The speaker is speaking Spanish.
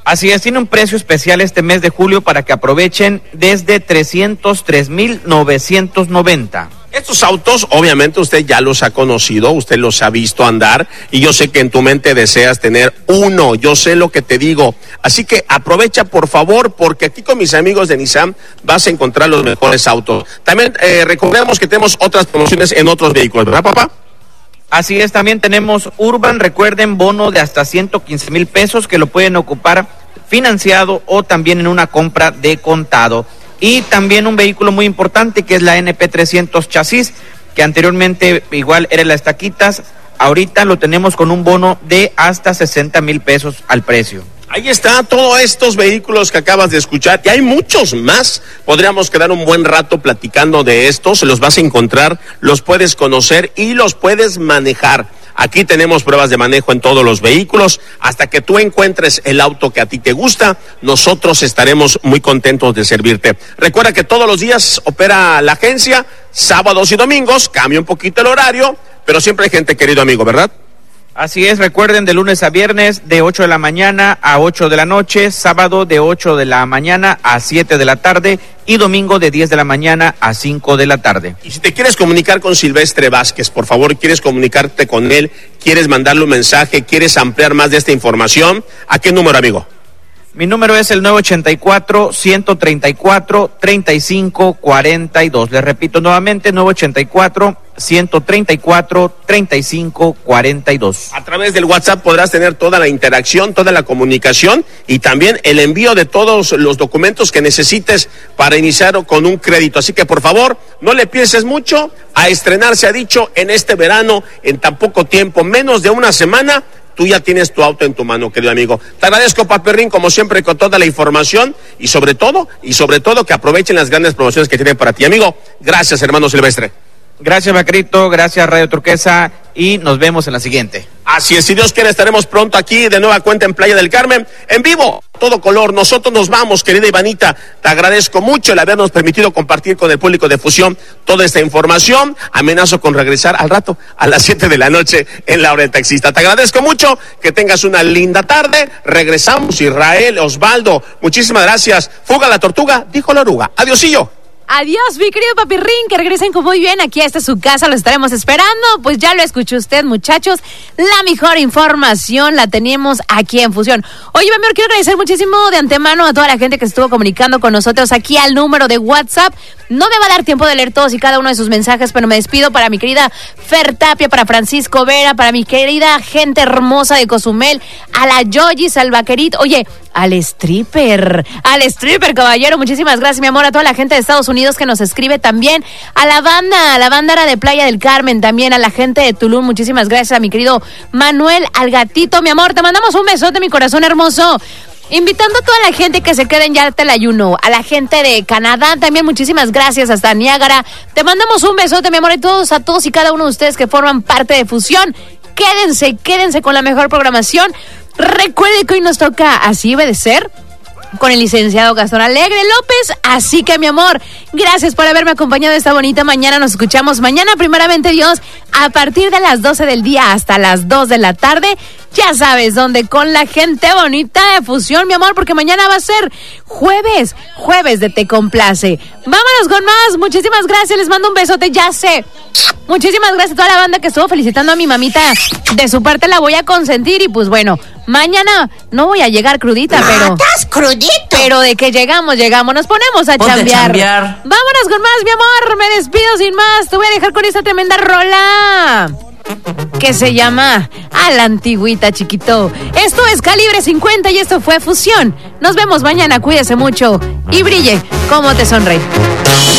Así es, tiene un precio especial este mes de julio para que aprovechen desde 303,990. Estos autos, obviamente, usted ya los ha conocido, usted los ha visto andar, y yo sé que en tu mente deseas tener uno, yo sé lo que te digo. Así que aprovecha, por favor, porque aquí con mis amigos de Nissan vas a encontrar los mejores autos. También recordemos que tenemos otras promociones en otros vehículos, ¿verdad, papá? Así es, también tenemos Urban, recuerden, bono de hasta 115,000 pesos que lo pueden ocupar financiado o también en una compra de contado. Y también un vehículo muy importante que es la NP300 chasis, que anteriormente igual era las taquitas, ahorita lo tenemos con un bono de hasta 60,000 pesos al precio. Ahí está, todos estos vehículos que acabas de escuchar, y hay muchos más. Podríamos quedar un buen rato platicando de estos, los vas a encontrar, los puedes conocer y los puedes manejar. Aquí tenemos pruebas de manejo en todos los vehículos. Hasta que tú encuentres el auto que a ti te gusta, nosotros estaremos muy contentos de servirte. Recuerda que todos los días opera la agencia, sábados y domingos, cambia un poquito el horario, pero siempre hay gente, querido amigo, ¿verdad? Así es, recuerden, de lunes a viernes de 8 de la mañana a 8 de la noche, sábado de 8 de la mañana a 7 de la tarde y domingo de 10 de la mañana a 5 de la tarde. Y si te quieres comunicar con Silvestre Vázquez, por favor, quieres comunicarte con él, quieres mandarle un mensaje, quieres ampliar más de esta información, ¿a qué número, amigo? Mi número es el 984-134-3542. Les repito nuevamente, 984-134-3542. A través del WhatsApp podrás tener toda la interacción, toda la comunicación y también el envío de todos los documentos que necesites para iniciar con un crédito. Así que, por favor, no le pienses mucho. A estrenar se ha dicho en este verano, en tan poco tiempo, menos de una semana. Tú ya tienes tu auto en tu mano, querido amigo. Te agradezco, Paperrín, como siempre, con toda la información y sobre todo que aprovechen las grandes promociones que tienen para ti, amigo. Gracias, hermano Silvestre. Gracias, Vaquerito, gracias, Radio Turquesa, y nos vemos en la siguiente. Así es, si Dios quiere, estaremos pronto aquí de nueva cuenta en Playa del Carmen, en vivo, todo color. Nosotros nos vamos, querida Ivanita. Te agradezco mucho el habernos permitido compartir con el público de Fusión toda esta información. Amenazo con regresar al rato, a las 7 de la noche, en La Hora del Taxista. Te agradezco mucho, que tengas una linda tarde. Regresamos, Israel, Osvaldo, muchísimas gracias. Fuga la tortuga, dijo la oruga. Adiósillo. Adiós, mi querido Papirrín, que regresen como muy bien. Aquí esta es su casa, lo estaremos esperando. Pues ya lo escuchó usted, muchachos. La mejor información la tenemos aquí en Fusión. Oye, mi amor, quiero agradecer muchísimo de antemano a toda la gente que estuvo comunicando con nosotros aquí al número de WhatsApp. No me va a dar tiempo de leer todos y cada uno de sus mensajes, pero me despido para mi querida Fer Tapia, para Francisco Vera, para mi querida gente hermosa de Cozumel, a la Yoyis, al Vaquerito. Oye, al stripper, caballero, muchísimas gracias, mi amor, a toda la gente de Estados Unidos que nos escribe también, a la banda era de Playa del Carmen, también a la gente de Tulum, muchísimas gracias, a mi querido Manuel, al gatito, mi amor, te mandamos un besote, mi corazón hermoso. Invitando a toda la gente que se quede en Yatelayuno, a la gente de Canadá también, muchísimas gracias, hasta Niágara. Te mandamos un besote, mi amor, y a todos y cada uno de ustedes que forman parte de Fusión. Quédense con la mejor programación. Recuerde que hoy nos toca Así debe de ser, con el licenciado Gastón Alegre López. Así que, mi amor, gracias por haberme acompañado esta bonita mañana. Nos escuchamos mañana, primeramente Dios, a partir de las 12 del día hasta las 2 de la tarde. Ya sabes, donde con la gente bonita de Fusión, mi amor, porque mañana va a ser jueves de Te Complace. Vámonos con más. Muchísimas gracias, les mando un besote, ya sé. Muchísimas gracias a toda la banda que estuvo felicitando a mi mamita. De su parte la voy a consentir y pues bueno, mañana no voy a llegar crudita, pero... ¿Estás crudito? Pero de que llegamos, nos ponemos a chambear. Vámonos con más, mi amor, me despido sin más. Te voy a dejar con esta tremenda rola que se llama A la Antigüita, chiquito. Esto es Calibre 50 y esto fue Fusión. Nos vemos mañana, cuídese mucho y brille como te sonreí.